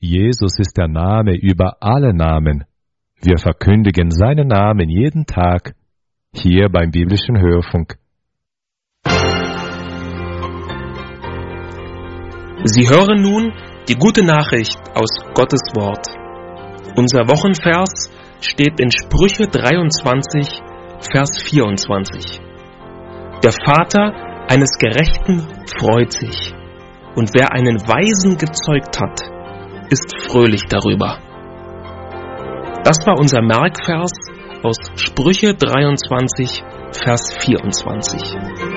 Jesus ist der Name über alle Namen. Wir verkündigen seinen Namen jeden Tag, hier beim biblischen Hörfunk. Sie hören nun die gute Nachricht aus Gottes Wort. Unser Wochenvers steht in Sprüche 23, Vers 24. Der Vater eines Gerechten freut sich, und wer einen Weisen gezeugt hat, ist fröhlich darüber. Das war unser Merkvers aus Sprüche 23, Vers 24.